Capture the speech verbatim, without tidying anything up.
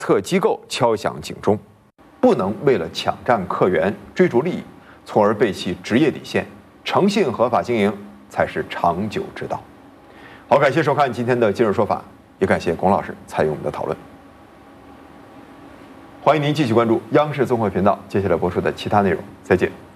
策机构敲响警钟，不能为了抢占客源、追逐利益，从而背弃职业底线。诚信合法经营才是长久之道。好，感谢收看今天的今日说法，也感谢龚老师参与我们的讨论。欢迎您继续关注央视综合频道接下来播出的其他内容，再见。